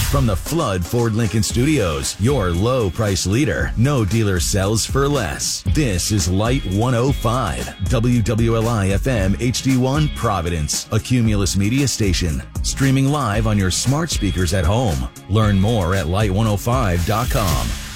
From the Flood Ford Lincoln Studios, your low price leader. No dealer sells for less. This is Light 105, WWLI FM HD1 Providence, a Cumulus media station. Streaming live on your smart speakers at home. Learn more at light105.com.